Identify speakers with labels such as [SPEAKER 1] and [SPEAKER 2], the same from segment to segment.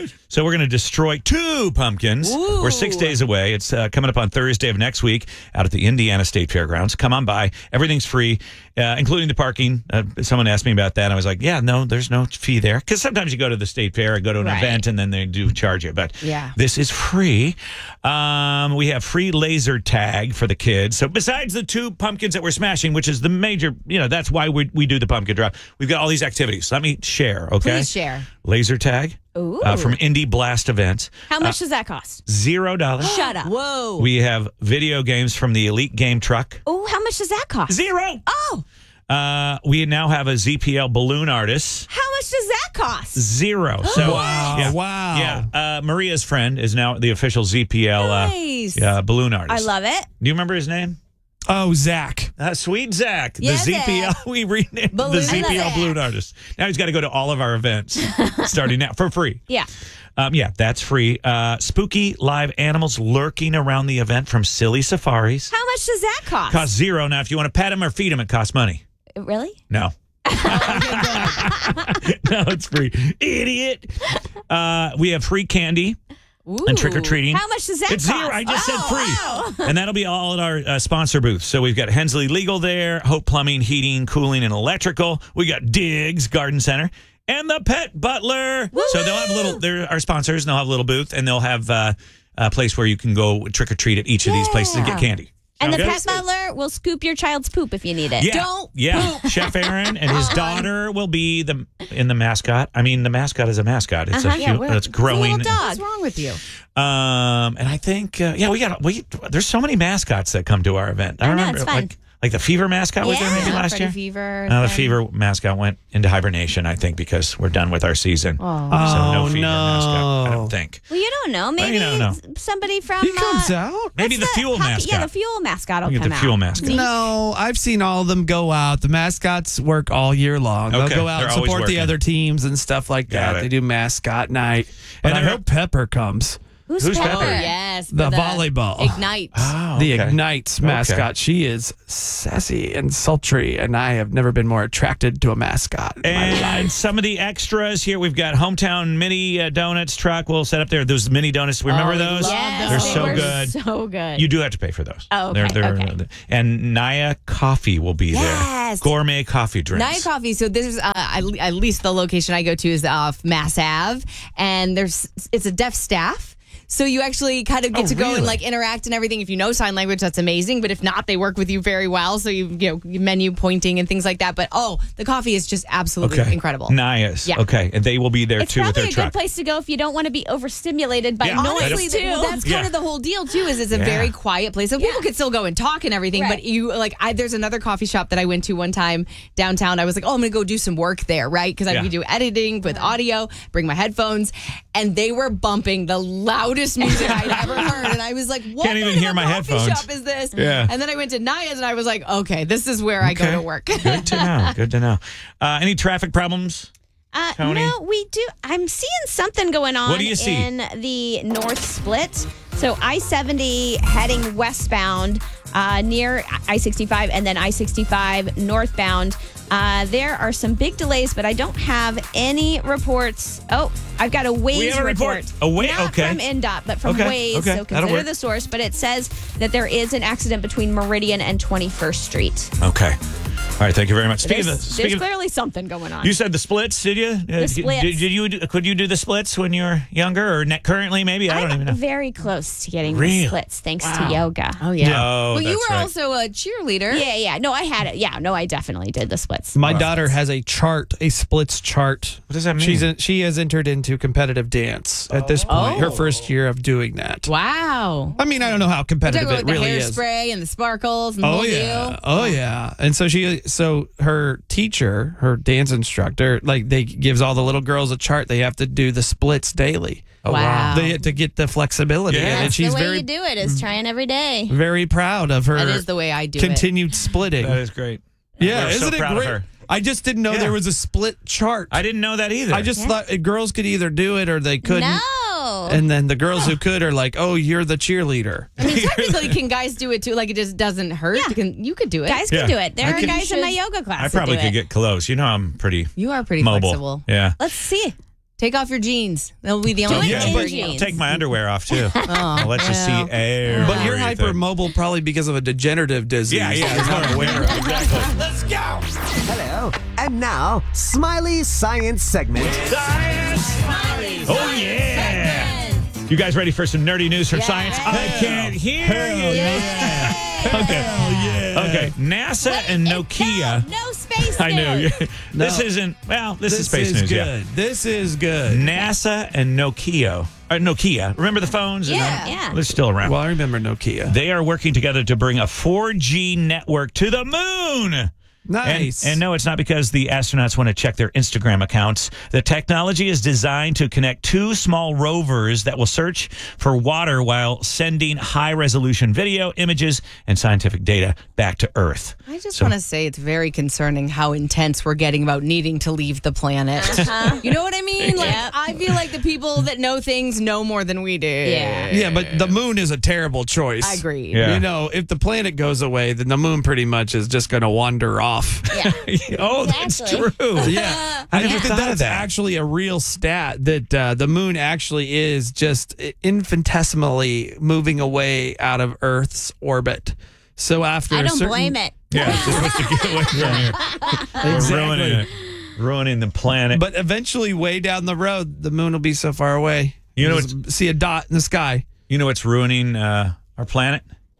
[SPEAKER 1] So we're going to destroy 2 pumpkins.
[SPEAKER 2] Ooh.
[SPEAKER 1] We're 6 days away. It's coming up on Thursday of next week out at the Indiana State Fairgrounds. Come on by. Everything's free, including the parking. Someone asked me about that. And I was like, yeah, no, there's no fee there. Because sometimes you go to the state fair and go to an event and then they do charge you. But this is free. We have free laser tag for the kids. So besides the 2 pumpkins that we're smashing, which is the major, that's why we do the pumpkin drop, we've got all these activities. Let me share, okay?
[SPEAKER 2] Please share.
[SPEAKER 1] Laser tag from Indie Blast Events.
[SPEAKER 3] How much does that cost?
[SPEAKER 1] $0.
[SPEAKER 3] Shut up.
[SPEAKER 2] Whoa.
[SPEAKER 1] We have video games from the Elite Game Truck.
[SPEAKER 3] Oh, how much does that cost?
[SPEAKER 1] $0.
[SPEAKER 3] Oh.
[SPEAKER 1] We now have a ZPL balloon artist.
[SPEAKER 3] How much does that cost?
[SPEAKER 1] $0. So,
[SPEAKER 4] Wow.
[SPEAKER 1] Yeah. Maria's friend is now the official ZPL
[SPEAKER 2] Nice.
[SPEAKER 1] balloon artist.
[SPEAKER 3] I love it.
[SPEAKER 1] Do you remember his name?
[SPEAKER 4] Oh, Zach.
[SPEAKER 1] Sweet Zach,
[SPEAKER 2] Yeah,
[SPEAKER 1] the ZPL. We renamed the
[SPEAKER 2] Balloon
[SPEAKER 1] ZPL
[SPEAKER 2] Zach.
[SPEAKER 1] balloon artist. Now he's got to go to all of our events starting now for free.
[SPEAKER 3] Yeah.
[SPEAKER 1] That's free. Spooky live animals lurking around the event from Silly Safaris.
[SPEAKER 3] How much does that cost?
[SPEAKER 1] Costs $0. Now, if you want to pet them or feed them, it costs money.
[SPEAKER 3] Really?
[SPEAKER 1] No. No, it's free. Idiot. We have free candy. And trick-or-treating.
[SPEAKER 3] How much does that
[SPEAKER 1] it's
[SPEAKER 3] cost?
[SPEAKER 1] $0. I just said free. And that'll be all at our sponsor booth. So we've got Hensley Legal there, Hope Plumbing, Heating, Cooling, and Electrical. We got Diggs Garden Center and the Pet Butler. Woo-hoo! So they'll have they're our sponsors, and they'll have a little booth, and they'll have a place where you can go trick-or-treat at each of these places and get candy.
[SPEAKER 3] And the
[SPEAKER 1] Sound
[SPEAKER 3] pet butler will scoop your child's poop if you need it.
[SPEAKER 1] Yeah. Chef Aaron and his daughter will be in the mascot. I mean, the mascot is a mascot. It's it's growing.
[SPEAKER 2] It's a little dog. What's wrong with you?
[SPEAKER 1] And I think there's so many mascots that come to our event. I remember
[SPEAKER 3] it's fun.
[SPEAKER 1] like the fever mascot was there maybe last
[SPEAKER 2] Freddy
[SPEAKER 1] year.
[SPEAKER 2] Fever.
[SPEAKER 1] The fever mascot went into hibernation, I think, because we're done with our season. So no fever mascot, I don't think.
[SPEAKER 3] Well, you don't know. Maybe somebody from...
[SPEAKER 4] He comes out.
[SPEAKER 1] Maybe the fuel mascot.
[SPEAKER 3] Yeah, the fuel mascot will
[SPEAKER 1] Get
[SPEAKER 3] come
[SPEAKER 1] the
[SPEAKER 3] out.
[SPEAKER 1] fuel mascot.
[SPEAKER 4] No, I've seen all of them go out. The mascots work all year long. They'll
[SPEAKER 1] Okay,
[SPEAKER 4] go out
[SPEAKER 1] they're
[SPEAKER 4] and
[SPEAKER 1] always
[SPEAKER 4] support the
[SPEAKER 1] working.
[SPEAKER 4] other teams and stuff like
[SPEAKER 1] Got
[SPEAKER 4] that.
[SPEAKER 1] it.
[SPEAKER 4] They do mascot night.
[SPEAKER 1] And
[SPEAKER 4] And I
[SPEAKER 1] they're-
[SPEAKER 4] hope Pepper comes.
[SPEAKER 3] Who's
[SPEAKER 1] Who's
[SPEAKER 3] Pepper?
[SPEAKER 1] Pepper?
[SPEAKER 2] Yes.
[SPEAKER 4] The
[SPEAKER 2] for
[SPEAKER 4] volleyball.
[SPEAKER 2] Ignite.
[SPEAKER 1] Oh,
[SPEAKER 4] The
[SPEAKER 1] okay.
[SPEAKER 4] Ignites mascot. She is sassy and sultry, and I have never been more attracted to a mascot in my
[SPEAKER 1] And
[SPEAKER 4] life.
[SPEAKER 1] some of the extras here, we've got Hometown Mini Donuts truck. We'll set up there. Those mini donuts. Remember those?
[SPEAKER 3] Yes,
[SPEAKER 1] They're
[SPEAKER 3] they
[SPEAKER 1] so
[SPEAKER 3] were
[SPEAKER 1] good.
[SPEAKER 3] So good.
[SPEAKER 1] You do have to pay for those.
[SPEAKER 3] Oh, okay, okay.
[SPEAKER 1] And Naya Coffee will be
[SPEAKER 2] Yes.
[SPEAKER 1] there. Gourmet coffee drinks.
[SPEAKER 2] Night Coffee. So this is at least the location I go to is off Mass Ave, and it's a deaf staff. So you actually kind of get to go and
[SPEAKER 1] really?
[SPEAKER 2] like interact and everything. If you know sign language, that's amazing. But if not, they work with you very well. So you menu pointing and things like that. But the coffee is just absolutely incredible.
[SPEAKER 1] Naya's.
[SPEAKER 2] Yeah.
[SPEAKER 1] Okay. And they will be there
[SPEAKER 3] It's
[SPEAKER 1] too with
[SPEAKER 3] probably
[SPEAKER 1] their
[SPEAKER 3] a
[SPEAKER 1] truck.
[SPEAKER 3] good place to go if you don't want to be overstimulated by
[SPEAKER 1] Yeah.
[SPEAKER 3] noise,
[SPEAKER 2] Honestly,
[SPEAKER 3] too.
[SPEAKER 2] that's kind of the whole deal too. Is it's a
[SPEAKER 1] Yeah.
[SPEAKER 2] very quiet place. So people could still go and talk and everything, but there's another coffee shop that I went to one time downtown. I was like, I'm going to go do some work there, right? Because I do editing with audio. Bring my headphones, and they were bumping the loudest music I'd ever heard, and I was like, what
[SPEAKER 1] Can't even
[SPEAKER 2] kind
[SPEAKER 1] hear
[SPEAKER 2] of
[SPEAKER 1] my
[SPEAKER 2] a coffee
[SPEAKER 1] headphones.
[SPEAKER 2] shop is this?
[SPEAKER 1] Yeah.
[SPEAKER 2] And then I went to Naya's, and I was like, okay, this is where I go to work.
[SPEAKER 1] Good to know. Good to know. Any traffic problems? Tony?
[SPEAKER 3] No, we do. I'm seeing something going on
[SPEAKER 1] What do you see?
[SPEAKER 3] in the North Split. So I-70 heading westbound near I-65 and then I-65 northbound. There are some big delays, but I don't have any reports. Oh, I've got a Waze
[SPEAKER 1] We have a report.
[SPEAKER 3] Not
[SPEAKER 1] Okay.
[SPEAKER 3] from NDOT, but from
[SPEAKER 1] Okay,
[SPEAKER 3] Waze.
[SPEAKER 1] okay,
[SPEAKER 3] So
[SPEAKER 1] that'll
[SPEAKER 3] consider
[SPEAKER 1] work.
[SPEAKER 3] the source. But it says that there is an accident between Meridian and 21st Street.
[SPEAKER 1] Okay. All right. Thank you very much.
[SPEAKER 3] There's clearly something going on.
[SPEAKER 1] You said the splits, did you?
[SPEAKER 3] The splits.
[SPEAKER 1] Could you do the splits when you were younger or currently maybe? I don't even know.
[SPEAKER 3] I'm very close to getting
[SPEAKER 1] Really?
[SPEAKER 3] the splits thanks to yoga.
[SPEAKER 2] Oh, yeah.
[SPEAKER 1] Oh,
[SPEAKER 2] well, you
[SPEAKER 1] that's
[SPEAKER 2] were
[SPEAKER 1] right.
[SPEAKER 2] also a cheerleader.
[SPEAKER 3] Yeah. No, I had it. Yeah, no, I definitely did the splits.
[SPEAKER 4] My daughter has a chart, a splits chart.
[SPEAKER 1] What does that mean?
[SPEAKER 4] She has entered into competitive dance at this point. Her first year of doing that.
[SPEAKER 2] Wow.
[SPEAKER 4] I mean, I don't know how
[SPEAKER 2] Talking
[SPEAKER 4] competitive
[SPEAKER 2] about
[SPEAKER 4] it
[SPEAKER 2] the
[SPEAKER 4] really is.
[SPEAKER 2] hairspray and the sparkles and the
[SPEAKER 4] Oh
[SPEAKER 2] whole
[SPEAKER 4] yeah,
[SPEAKER 2] deal.
[SPEAKER 4] oh yeah. And so her teacher, her dance instructor, like they gives all the little girls a chart. They have to do the splits daily.
[SPEAKER 1] Oh,
[SPEAKER 2] Wow.
[SPEAKER 4] They to get the flexibility,
[SPEAKER 1] Yeah.
[SPEAKER 4] in it. And
[SPEAKER 3] That's
[SPEAKER 4] she's
[SPEAKER 3] the way
[SPEAKER 4] very
[SPEAKER 3] you do it is trying every day.
[SPEAKER 4] very proud of her.
[SPEAKER 2] That is the way I do
[SPEAKER 4] continued splitting.
[SPEAKER 1] That is great.
[SPEAKER 4] Yeah,
[SPEAKER 1] We're so
[SPEAKER 4] isn't it
[SPEAKER 1] proud of
[SPEAKER 4] great?
[SPEAKER 1] her.
[SPEAKER 4] I just didn't know
[SPEAKER 1] Yeah.
[SPEAKER 4] there was a split chart.
[SPEAKER 1] I didn't know that either.
[SPEAKER 4] I just thought girls could either do it or they couldn't.
[SPEAKER 3] No.
[SPEAKER 4] And then the girls who could are like, "Oh, you're the cheerleader."
[SPEAKER 2] I mean, technically, can guys do it too? Like, it just doesn't hurt.
[SPEAKER 3] Yeah.
[SPEAKER 2] You could do it.
[SPEAKER 3] Guys can
[SPEAKER 1] Yeah.
[SPEAKER 3] do it. There
[SPEAKER 1] I
[SPEAKER 3] are
[SPEAKER 1] could-
[SPEAKER 3] guys in my yoga class
[SPEAKER 1] I probably
[SPEAKER 3] that do
[SPEAKER 1] could
[SPEAKER 3] it.
[SPEAKER 1] get close. You know, I'm pretty
[SPEAKER 2] You are pretty
[SPEAKER 1] mobile.
[SPEAKER 2] flexible.
[SPEAKER 1] Yeah.
[SPEAKER 3] Let's see.
[SPEAKER 2] Take off your jeans. That'll be the only
[SPEAKER 3] it
[SPEAKER 2] thing.
[SPEAKER 3] in
[SPEAKER 2] But
[SPEAKER 3] jeans.
[SPEAKER 1] I'll take my underwear off too. I'll let you see everything.
[SPEAKER 4] But you're hypermobile probably because of a degenerative disease.
[SPEAKER 1] Yeah, that's what I'm aware of. Exactly.
[SPEAKER 5] Let's go. Hello. And now, Smiley's Science segment.
[SPEAKER 1] Oh, yeah. You guys ready for some nerdy news from science? I can't hear you. Okay. NASA and Nokia.
[SPEAKER 3] No space
[SPEAKER 1] I know.
[SPEAKER 3] news.
[SPEAKER 1] This isn't, this is space news.
[SPEAKER 4] good.
[SPEAKER 1] Yeah.
[SPEAKER 4] This is good.
[SPEAKER 1] NASA and Nokia. Remember the phones?
[SPEAKER 3] Yeah.
[SPEAKER 1] They're still around.
[SPEAKER 4] Well, I remember Nokia.
[SPEAKER 1] They are working together to bring a 4G network to the moon.
[SPEAKER 4] Nice.
[SPEAKER 1] And no, it's not because the astronauts want to check their Instagram accounts. The technology is designed to connect two small rovers that will search for water while sending high-resolution video, images, and scientific data back to Earth.
[SPEAKER 2] I just want to say it's very concerning how intense we're getting about needing to leave the planet. You know what I mean? Like,
[SPEAKER 3] Yep.
[SPEAKER 2] I feel like the people that know things know more than we do.
[SPEAKER 4] Yeah, but the moon is a terrible choice.
[SPEAKER 2] I agree.
[SPEAKER 1] Yeah.
[SPEAKER 4] You know, if the planet goes away, then the moon pretty much is just going to wander off.
[SPEAKER 3] Yeah.
[SPEAKER 1] Oh, that's
[SPEAKER 3] Exactly.
[SPEAKER 1] true.
[SPEAKER 4] Yeah.
[SPEAKER 1] I never
[SPEAKER 4] think
[SPEAKER 1] thought of
[SPEAKER 4] that's
[SPEAKER 1] that.
[SPEAKER 4] actually a real stat that the moon actually is just infinitesimally moving away out of Earth's orbit. So after
[SPEAKER 3] I
[SPEAKER 4] a
[SPEAKER 3] don't
[SPEAKER 4] certain-
[SPEAKER 3] blame it.
[SPEAKER 1] Yeah, it's supposed to get away from here.
[SPEAKER 4] Exactly.
[SPEAKER 1] Ruining the planet.
[SPEAKER 4] But eventually, way down the road, the moon will be so far away.
[SPEAKER 1] You know
[SPEAKER 4] Just see a dot in the sky.
[SPEAKER 1] You know what's ruining our planet?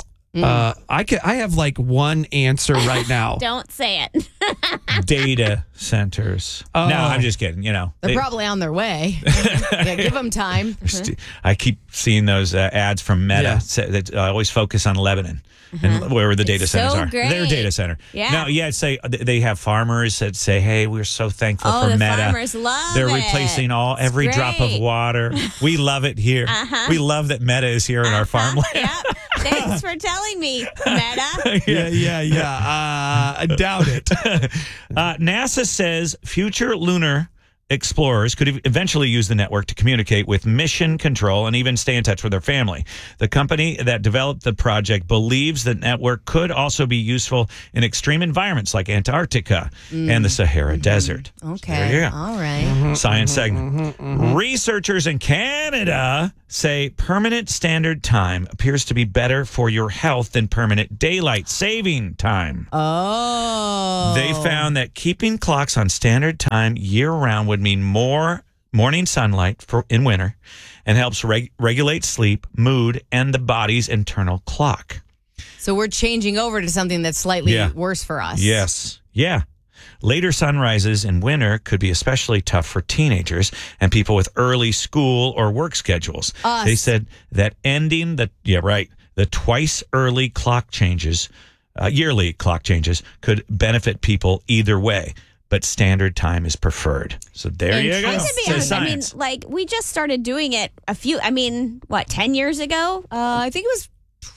[SPEAKER 4] I have like one answer right now.
[SPEAKER 3] Don't say it.
[SPEAKER 1] Data centers. No, I'm just kidding. You know,
[SPEAKER 2] They're probably on their way. Yeah, give them time.
[SPEAKER 1] I keep seeing those ads from Meta
[SPEAKER 4] Yeah.
[SPEAKER 1] that always focus on Lebanon and where the data
[SPEAKER 3] It's
[SPEAKER 1] centers
[SPEAKER 3] so
[SPEAKER 1] are.
[SPEAKER 3] great.
[SPEAKER 1] Their data center.
[SPEAKER 3] Yeah.
[SPEAKER 1] No, yeah. Say they have farmers that say, "Hey, we're so thankful
[SPEAKER 3] Oh,
[SPEAKER 1] for
[SPEAKER 3] the
[SPEAKER 1] Meta.
[SPEAKER 3] farmers love
[SPEAKER 1] They're
[SPEAKER 3] it.
[SPEAKER 1] replacing every drop of
[SPEAKER 3] great.
[SPEAKER 1] water. We love it here. We love that Meta is here in our farmland."
[SPEAKER 3] Yep. Thanks for telling me, Meta.
[SPEAKER 4] Yeah. I doubt it.
[SPEAKER 1] NASA says future lunar explorers could eventually use the network to communicate with mission control and even stay in touch with their family. The company that developed the project believes the network could also be useful in extreme environments like Antarctica and the Sahara Desert.
[SPEAKER 2] Okay.
[SPEAKER 1] There you go.
[SPEAKER 2] All right.
[SPEAKER 1] Science segment. Researchers in Canada say permanent standard time appears to be better for your health than permanent daylight saving time.
[SPEAKER 2] Oh.
[SPEAKER 1] They found that keeping clocks on standard time year-round would mean more morning sunlight in winter and helps regulate sleep, mood, and the body's internal clock.
[SPEAKER 2] So we're changing over to something that's slightly
[SPEAKER 1] Yeah.
[SPEAKER 2] worse for us.
[SPEAKER 1] Yes. Yeah. Later sunrises in winter could be especially tough for teenagers and people with early school or work schedules.
[SPEAKER 2] Us.
[SPEAKER 1] They said that ending the twice early clock changes, yearly clock changes, could benefit people either way. But standard time is preferred. So there you go.
[SPEAKER 3] And to be
[SPEAKER 1] Says
[SPEAKER 3] honest, I mean,
[SPEAKER 1] science.
[SPEAKER 3] like, we just started doing it 10 years ago?
[SPEAKER 2] I think it was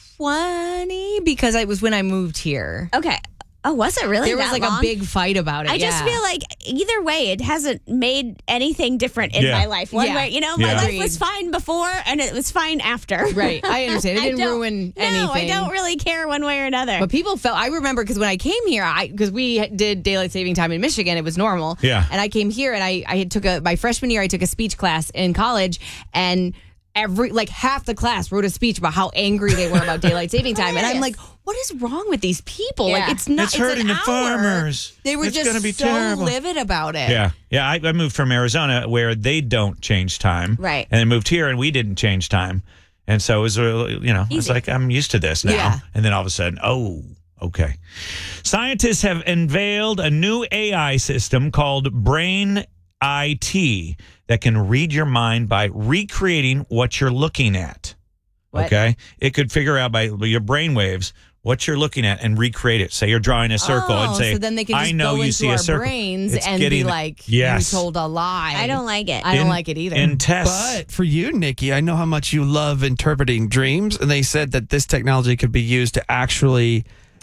[SPEAKER 2] 20 because it was when I moved here.
[SPEAKER 3] Okay. Oh, was it really
[SPEAKER 2] There was
[SPEAKER 3] that
[SPEAKER 2] like
[SPEAKER 3] long?
[SPEAKER 2] a big fight about it.
[SPEAKER 3] I just
[SPEAKER 2] yeah.
[SPEAKER 3] feel like either way, it hasn't made anything different in
[SPEAKER 1] Yeah.
[SPEAKER 3] my life. One
[SPEAKER 2] Yeah.
[SPEAKER 3] way, my
[SPEAKER 1] Yeah.
[SPEAKER 3] life was fine before and it was fine after.
[SPEAKER 2] Right. I understand. It
[SPEAKER 3] I
[SPEAKER 2] didn't
[SPEAKER 3] don't-
[SPEAKER 2] ruin anything.
[SPEAKER 3] No, I don't really care one way or another.
[SPEAKER 2] But people felt, I remember because when I came here, because we did daylight saving time in Michigan, it was normal.
[SPEAKER 1] Yeah.
[SPEAKER 2] And I came here and I had took my freshman year, I took a speech class in college and half the class wrote a speech about how angry they were about daylight saving time. And I'm like, what is wrong with these people?
[SPEAKER 3] Yeah.
[SPEAKER 2] Like, it's not,
[SPEAKER 1] It's hurting
[SPEAKER 2] an
[SPEAKER 1] the
[SPEAKER 2] hour.
[SPEAKER 1] farmers.
[SPEAKER 2] They were
[SPEAKER 1] It's
[SPEAKER 2] just
[SPEAKER 1] gonna be
[SPEAKER 2] so
[SPEAKER 1] terrible.
[SPEAKER 2] livid about it.
[SPEAKER 1] Yeah. Yeah. I moved from Arizona where they don't change time.
[SPEAKER 3] Right.
[SPEAKER 1] And then moved here and we didn't change time. And so it was, it's
[SPEAKER 3] Easy.
[SPEAKER 1] like, I'm used to this now.
[SPEAKER 2] Yeah.
[SPEAKER 1] And then all of a sudden, okay. Scientists have unveiled a new AI system called Brain IT that can read your mind by recreating what you're looking at.
[SPEAKER 2] What?
[SPEAKER 1] Okay. It could figure out by your brain waves what you're looking at and recreate it. Say you're drawing a circle and say,
[SPEAKER 2] so then they can just
[SPEAKER 1] I know
[SPEAKER 2] go
[SPEAKER 1] you
[SPEAKER 2] into
[SPEAKER 1] see
[SPEAKER 2] our
[SPEAKER 1] a circle.
[SPEAKER 2] brains
[SPEAKER 1] It's
[SPEAKER 2] and be
[SPEAKER 1] getting-
[SPEAKER 2] like,
[SPEAKER 1] yes.
[SPEAKER 2] you told a lie.
[SPEAKER 3] I don't like it.
[SPEAKER 2] I don't like it either.
[SPEAKER 1] In tests.
[SPEAKER 4] But for you, Nikki, I know how much you love interpreting dreams, and they said that this technology could be used to actually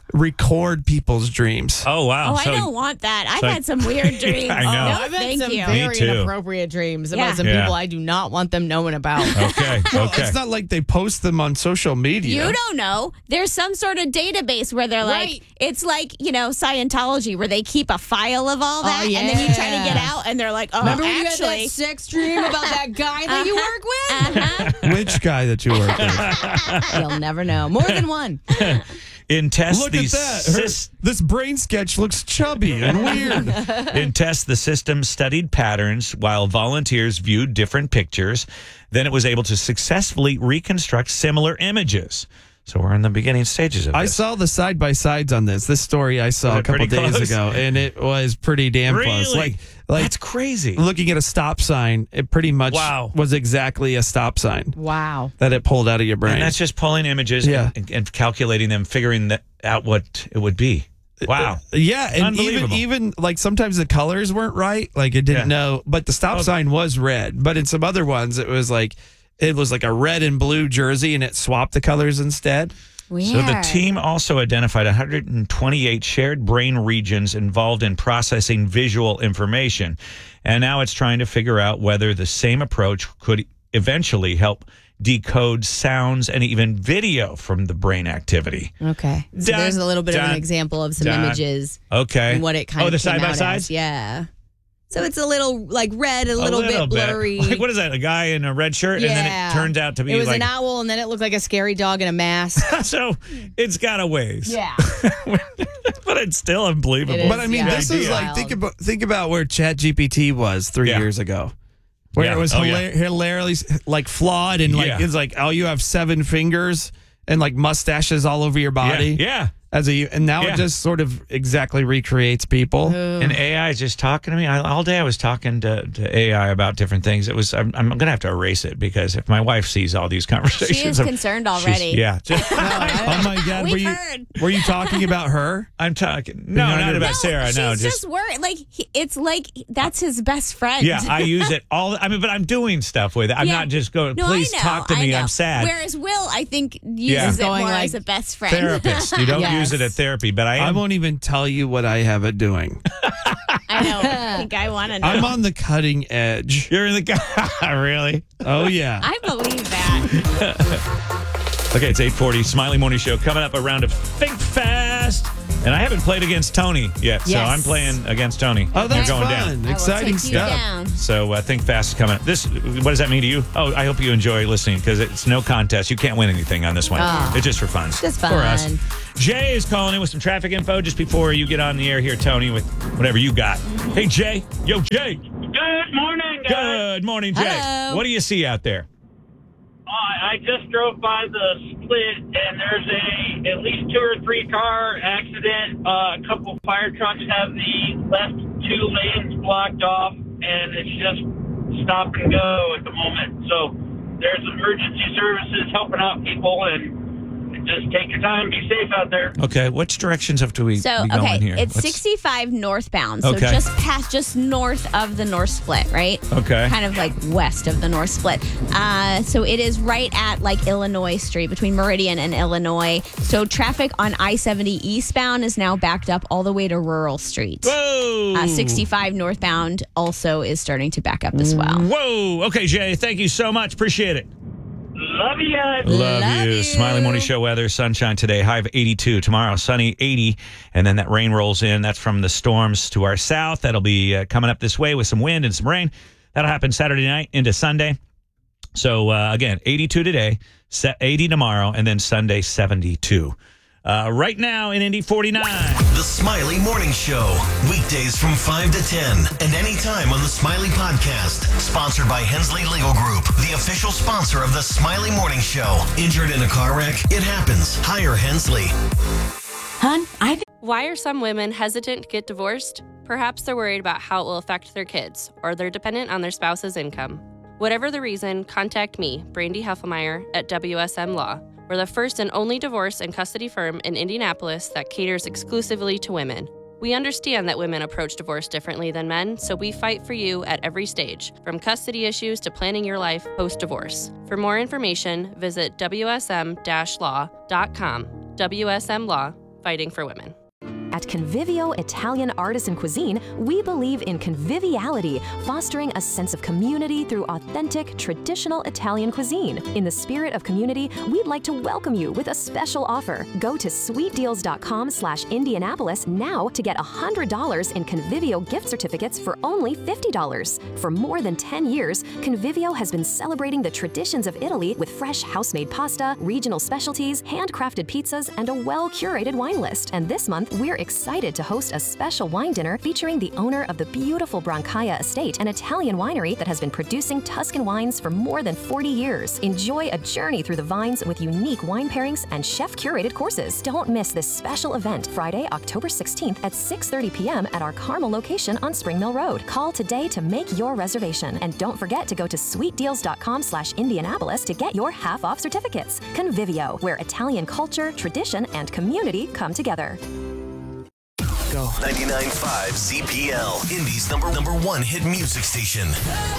[SPEAKER 4] record people's dreams.
[SPEAKER 1] Oh, wow.
[SPEAKER 3] Oh, I don't want that. I've had some weird dreams.
[SPEAKER 1] I know.
[SPEAKER 3] No,
[SPEAKER 2] I've had
[SPEAKER 3] thank
[SPEAKER 2] some
[SPEAKER 3] you.
[SPEAKER 2] very
[SPEAKER 1] too.
[SPEAKER 2] inappropriate dreams
[SPEAKER 3] Yeah.
[SPEAKER 2] about some
[SPEAKER 1] Yeah.
[SPEAKER 2] people I do not want them knowing about.
[SPEAKER 1] Okay.
[SPEAKER 4] Well,
[SPEAKER 1] Okay.
[SPEAKER 4] it's not like they post them on social media.
[SPEAKER 3] You don't know. There's some sort of database where they're
[SPEAKER 2] Right.
[SPEAKER 3] like, it's like, Scientology, where they keep a file of all that,
[SPEAKER 2] Oh,
[SPEAKER 3] and then you try to
[SPEAKER 2] yeah.
[SPEAKER 3] get out, and they're like, oh,
[SPEAKER 2] Remember when you had
[SPEAKER 3] actually.
[SPEAKER 2] that sex dream about that guy that you work with?
[SPEAKER 4] Which guy that you work with?
[SPEAKER 2] You'll never know. More than one.
[SPEAKER 1] In tests,
[SPEAKER 4] Look at that. This brain sketch looks chubby and weird.
[SPEAKER 1] In tests, the system studied patterns while volunteers viewed different pictures. Then it was able to successfully reconstruct similar images. So we're in the beginning stages of this.
[SPEAKER 4] I saw the side-by-sides on this. This story I saw
[SPEAKER 1] Was
[SPEAKER 4] a
[SPEAKER 1] it
[SPEAKER 4] couple
[SPEAKER 1] pretty
[SPEAKER 4] days
[SPEAKER 1] close?
[SPEAKER 4] ago, and it was pretty damn close.
[SPEAKER 1] Really?
[SPEAKER 4] Like
[SPEAKER 1] That's crazy.
[SPEAKER 4] looking at a stop sign, it pretty much
[SPEAKER 1] Wow.
[SPEAKER 4] was exactly a stop sign
[SPEAKER 2] Wow.
[SPEAKER 4] that it pulled out of your brain.
[SPEAKER 1] And that's just pulling images
[SPEAKER 4] Yeah.
[SPEAKER 1] and calculating them, figuring out what it would be. Wow.
[SPEAKER 4] Yeah, and
[SPEAKER 1] Unbelievable.
[SPEAKER 4] even like sometimes the colors weren't right. Like it didn't
[SPEAKER 1] Yeah.
[SPEAKER 4] know, but the stop sign was red. But in some other ones, it was like a red and blue jersey, and it swapped the colors instead.
[SPEAKER 3] Weird.
[SPEAKER 1] So the team also identified 128 shared brain regions involved in processing visual information. And now it's trying to figure out whether the same approach could eventually help decode sounds and even video from the brain activity.
[SPEAKER 2] Okay. So
[SPEAKER 1] Dun,
[SPEAKER 2] there's a little bit of
[SPEAKER 1] dun,
[SPEAKER 2] an example of some
[SPEAKER 1] dun.
[SPEAKER 2] images
[SPEAKER 1] Okay.
[SPEAKER 2] and what it kind
[SPEAKER 1] oh,
[SPEAKER 2] of
[SPEAKER 1] the
[SPEAKER 2] came
[SPEAKER 1] side by
[SPEAKER 2] out
[SPEAKER 1] sides?
[SPEAKER 2] as. Yeah. So it's a little like red, a little bit blurry.
[SPEAKER 1] Like, what is that? A guy in a red shirt, and then it turns out to be
[SPEAKER 2] it was
[SPEAKER 1] like.
[SPEAKER 2] an owl, and then it looked like a scary dog in a mask.
[SPEAKER 1] So it's got a ways.
[SPEAKER 2] Yeah.
[SPEAKER 1] But it's still unbelievable.
[SPEAKER 2] It is.
[SPEAKER 4] But I mean,
[SPEAKER 2] Yeah.
[SPEAKER 4] this is
[SPEAKER 1] Idea.
[SPEAKER 4] like think about where ChatGPT was 3
[SPEAKER 1] Yeah.
[SPEAKER 4] years ago, where
[SPEAKER 1] Yeah.
[SPEAKER 4] it was
[SPEAKER 1] Oh, yeah.
[SPEAKER 4] hilariously like flawed and like
[SPEAKER 1] Yeah.
[SPEAKER 4] it's like you have 7 fingers and like mustaches all over your body.
[SPEAKER 1] Yeah.
[SPEAKER 4] And now
[SPEAKER 1] Yeah.
[SPEAKER 4] it just sort of exactly recreates people.
[SPEAKER 1] And AI is just talking to me. All day I was talking to AI about different things. I'm going to have to erase it because if my wife sees all these conversations.
[SPEAKER 3] She is concerned already.
[SPEAKER 1] Yeah.
[SPEAKER 4] Oh my God!
[SPEAKER 3] We've heard.
[SPEAKER 4] Were you talking about her?
[SPEAKER 1] I'm talking. No, not about Sarah.
[SPEAKER 3] She's
[SPEAKER 1] No,
[SPEAKER 3] just worried. Like it's like that's his best friend.
[SPEAKER 1] Yeah, I use it all. I mean, but I'm doing stuff with it. I'm
[SPEAKER 3] Yeah.
[SPEAKER 1] not just going,
[SPEAKER 3] No,
[SPEAKER 1] please
[SPEAKER 3] I know,
[SPEAKER 1] talk to
[SPEAKER 3] I
[SPEAKER 1] me.
[SPEAKER 3] know.
[SPEAKER 1] I'm sad.
[SPEAKER 3] Whereas Will, I think,
[SPEAKER 1] Yeah.
[SPEAKER 3] uses it
[SPEAKER 2] Going
[SPEAKER 3] more
[SPEAKER 2] like
[SPEAKER 3] as a best friend.
[SPEAKER 1] Therapist. You don't
[SPEAKER 2] Yes.
[SPEAKER 1] use it at therapy, but I
[SPEAKER 4] I
[SPEAKER 1] am.
[SPEAKER 4] won't even tell you what I have it doing.
[SPEAKER 3] I know. I think I want to know.
[SPEAKER 4] I'm on the cutting edge.
[SPEAKER 1] You're in the guy. Really?
[SPEAKER 4] Oh yeah.
[SPEAKER 3] I believe that.
[SPEAKER 1] Okay, it's 8:40. Smiley Morning Show coming up. A round of Think Fast. And I haven't played against Tony yet, so
[SPEAKER 2] Yes.
[SPEAKER 1] I'm playing against Tony.
[SPEAKER 4] Oh, that's
[SPEAKER 1] You're going
[SPEAKER 4] fun.
[SPEAKER 1] down.
[SPEAKER 4] Exciting
[SPEAKER 3] Take you
[SPEAKER 4] stuff.
[SPEAKER 3] down.
[SPEAKER 1] So Think Fast is coming up. What does that mean to you? Oh, I hope you enjoy listening because it's no contest. You can't win anything on this one. It's just for fun.
[SPEAKER 2] Just
[SPEAKER 1] For us.
[SPEAKER 2] fun.
[SPEAKER 1] Jay is calling in with some traffic info just before you get on the air here, Tony, with whatever you got. Hey, Jay. Yo, Jay.
[SPEAKER 6] Good morning, guys.
[SPEAKER 1] Good morning, Jay.
[SPEAKER 2] Hello.
[SPEAKER 1] What do you see out there?
[SPEAKER 6] I just drove by the split, and there's at least 2 or 3 car accident. A couple fire trucks have the left 2 lanes blocked off, and it's just stop and go at the moment. So there's emergency services helping out people, and just take your time, be safe out there.
[SPEAKER 1] Okay, which directions have to we
[SPEAKER 3] So,
[SPEAKER 1] be going
[SPEAKER 3] okay,
[SPEAKER 1] here?
[SPEAKER 3] it's
[SPEAKER 1] What's-
[SPEAKER 3] 65 northbound. So
[SPEAKER 1] Okay.
[SPEAKER 3] just north of the North Split, right?
[SPEAKER 1] Okay.
[SPEAKER 3] Kind of like west of the North Split. So it is right at like Illinois Street, between Meridian and Illinois. So traffic on I-70 eastbound is now backed up all the way to Rural Street.
[SPEAKER 1] Whoa.
[SPEAKER 3] 65 northbound also is starting to back up as well.
[SPEAKER 1] Whoa. Okay, Jay, thank you so much. Appreciate it.
[SPEAKER 6] Love you guys.
[SPEAKER 1] Love you.
[SPEAKER 2] you.
[SPEAKER 1] Smiley Morning Show weather, sunshine today, high of 82. Tomorrow, sunny, 80. And then that rain rolls in. That's from the storms to our south. That'll be coming up this way with some wind and some rain. That'll happen Saturday night into Sunday. So, again, 82 today, 80 tomorrow, and then Sunday, 72. Right now in Indy, 49.
[SPEAKER 7] The Smiley Morning Show. Weekdays from 5 to 10 and anytime on the Smiley Podcast. Sponsored by Hensley Legal Group, the official sponsor of the Smiley Morning Show. Injured in a car wreck? It happens. Hire Hensley.
[SPEAKER 3] Hun,
[SPEAKER 8] Why are some women hesitant to get divorced? Perhaps they're worried about how it will affect their kids, or they're dependent on their spouse's income. Whatever the reason, contact me, Brandy Heffelmeyer, at WSM Law. We're the first and only divorce and custody firm in Indianapolis that caters exclusively to women. We understand that women approach divorce differently than men, so we fight for you at every stage, from custody issues to planning your life post-divorce. For more information, visit WSM-law.com. WSM Law, fighting for women.
[SPEAKER 9] At Convivio Italian Artisan Cuisine, we believe in conviviality, fostering a sense of community through authentic, traditional Italian cuisine. In the spirit of community, we'd like to welcome you with a special offer. Go to sweetdeals.com/Indianapolis now to get $100 in Convivio gift certificates for only $50. For more than 10 years, Convivio has been celebrating the traditions of Italy with fresh house-made pasta, regional specialties, handcrafted pizzas, and a well-curated wine list. And this month, we're excited to host a special wine dinner featuring the owner of the beautiful Brancaia Estate, an Italian winery that has been producing Tuscan wines for more than 40 years. Enjoy a journey through the vines with unique wine pairings and chef-curated courses. Don't miss this special event, Friday, October 16th at 6:30 p.m. at our Carmel location on Spring Mill Road. Call today to make your reservation. And don't forget to go to sweetdeals.com/Indianapolis to get your half-off certificates. Convivio, where Italian culture, tradition, and community come together.
[SPEAKER 4] Go.
[SPEAKER 7] 99.5 CPL, Indy's number one hit music station.